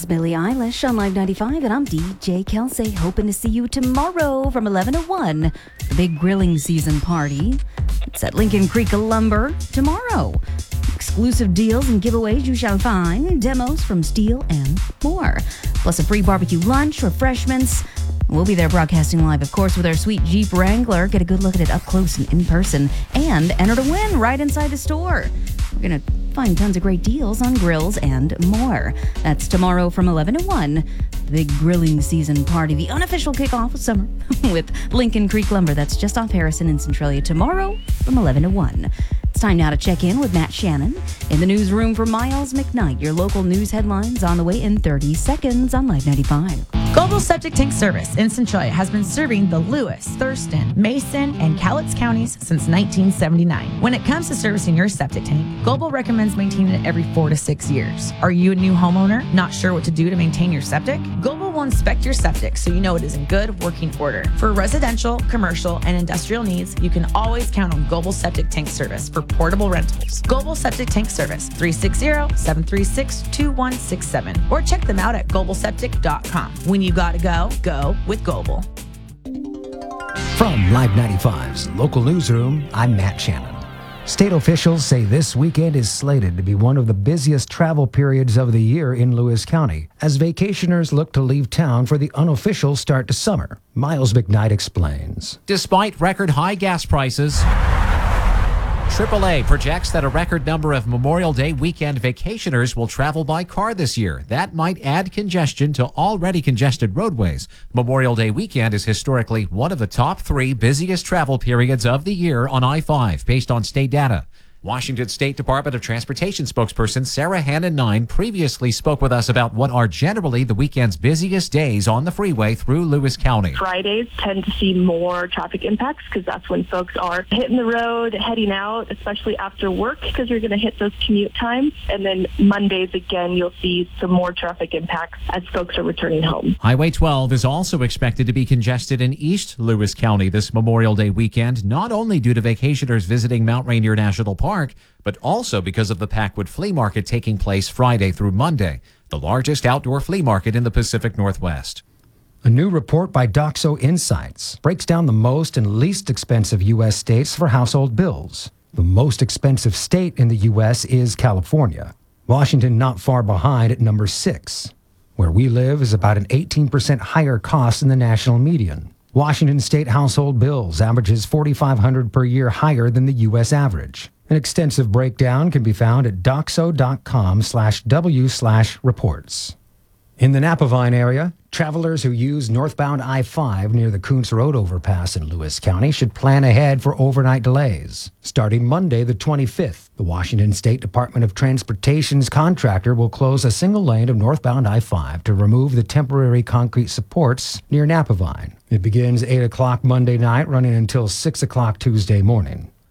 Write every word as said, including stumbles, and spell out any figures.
That's Billie Eilish on Live ninety-five, and I'm D J Kelsey, hoping to see you tomorrow from eleven to one. The big grilling season party. It's at Lincoln Creek Lumber tomorrow. Exclusive deals and giveaways you shall find, demos from Steel and more. Plus a free barbecue lunch, refreshments. We'll be there broadcasting live, of course, with our sweet Jeep Wrangler. Get a good look at it up close and in person. And enter to win right inside the store. We're going to find tons of great deals on grills and more. That's tomorrow from eleven to one. The big grilling season party, the unofficial kickoff of summer with Lincoln Creek Lumber. That's just off Harrison in Centralia tomorrow from eleven to one. It's time now to check in with Matt Shannon in the newsroom for Miles McKnight. Your local news headlines on the way in thirty seconds on Live ninety-five. Global Septic Tank Service in Centralia has been serving the Lewis, Thurston, Mason, and Cowlitz counties since nineteen seventy-nine. When it comes to servicing your septic tank, Global recommends maintaining it every four to six years. Are you a new homeowner, not sure what to do to maintain your septic? Global will inspect your septic so you know it is in good working order. For residential, commercial, and industrial needs, you can always count on Global Septic Tank Service for portable rentals. Global Septic Tank Service, three six zero, seven three six, two one six seven, or check them out at global septic dot com. When you gotta go, go with Global. From Live ninety-five's local newsroom, I'm Matt Shannon. State officials say this weekend is slated to be one of the busiest travel periods of the year in Lewis County, as vacationers look to leave town for the unofficial start to summer. Miles McKnight explains. Despite record high gas prices, triple A projects that a record number of Memorial Day weekend vacationers will travel by car this year. That might add congestion to already congested roadways. Memorial Day weekend is historically one of the top three busiest travel periods of the year on I five, based on state data. Washington State Department of Transportation spokesperson Sarah Hannon-Nine previously spoke with us about what are generally the weekend's busiest days on the freeway through Lewis County. Fridays tend to see more traffic impacts because that's when folks are hitting the road, heading out, especially after work, because you're going to hit those commute times. And then Mondays, again, you'll see some more traffic impacts as folks are returning home. Highway twelve is also expected to be congested in East Lewis County this Memorial Day weekend, not only due to vacationers visiting Mount Rainier National Park, but also because of the Packwood Flea Market taking place Friday through Monday, the largest outdoor flea market in the Pacific Northwest. A new report by Doxo Insights breaks down the most and least expensive U S states for household bills. The most expensive state in the U S is California. Washington not far behind at number six. Where we live is about an eighteen percent higher cost than the national median. Washington state household bills averages forty-five hundred dollars per year higher than the U S average. An extensive breakdown can be found at doxo.com slash W slash reports. In the Napavine area, travelers who use northbound I five near the Kuntz Road overpass in Lewis County should plan ahead for overnight delays. Starting Monday the twenty-fifth, the Washington State Department of Transportation's contractor will close a single lane of northbound I five to remove the temporary concrete supports near Napavine. It begins eight o'clock Monday night, running until six o'clock Tuesday morning.